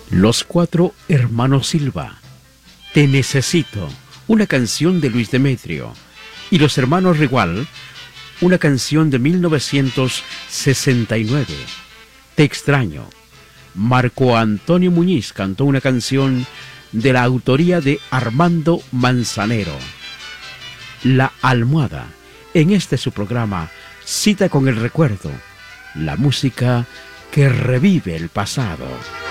Los Cuatro Hermanos Silva, Te Necesito, una canción de Luis Demetrio. Y Los Hermanos Regual, una canción de 1969, Te Extraño. Marco Antonio Muñiz cantó una canción de la autoría de Armando Manzanero, La Almohada, en este su programa Cita con el Recuerdo, la música que revive el pasado.